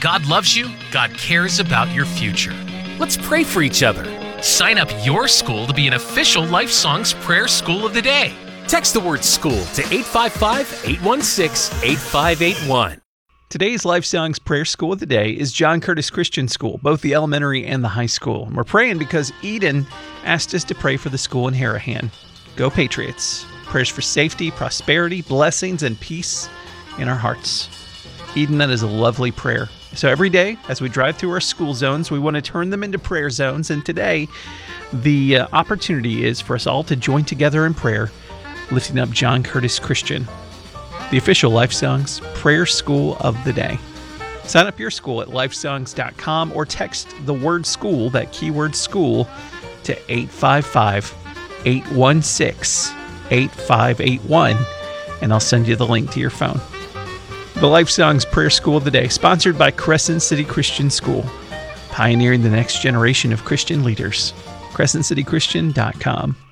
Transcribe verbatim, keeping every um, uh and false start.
God loves you. God cares about your future. Let's pray for each other. Sign up your school to be an official Life Songs Prayer School of the Day. Text the word school to eight five five, eight one six, eight five eight one. Today's Life Songs Prayer School of the Day is John Curtis Christian School, both the elementary and the high school. And we're praying because Eden asked us to pray for the school in Harahan. Go Patriots. Prayers for safety, prosperity, blessings, and peace in our hearts. Eden, that is a lovely prayer. So every day, as we drive through our school zones, we want to turn them into prayer zones. And today, the uh, opportunity is for us all to join together in prayer, lifting up John Curtis Christian, the official Life Songs Prayer School of the Day. Sign up your school at life songs dot com or text the word school, that keyword school, to eight five five, eight one six, eight five eight one, and I'll send you the link to your phone. The Life Songs Prayer School of the Day, sponsored by Crescent City Christian School, pioneering the next generation of Christian leaders. crescent city christian dot com.